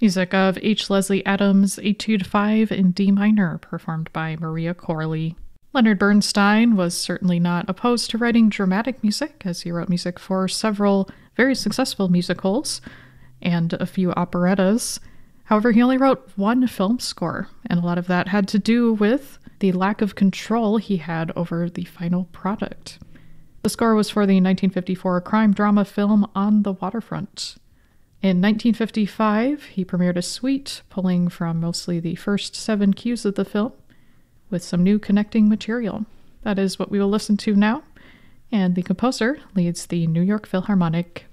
Music of H. Leslie Adams' Etude 5 in D minor, performed by Maria Corley. Leonard Bernstein was certainly not opposed to writing dramatic music, as he wrote music for several very successful musicals and a few operettas. However, he only wrote one film score, and a lot of that had to do with the lack of control he had over the final product. The score was for the 1954 crime drama film On the Waterfront. In 1955, he premiered a suite, pulling from mostly the first 7 cues of the film, with some new connecting material. That is what we will listen to now, and the composer leads the New York Philharmonic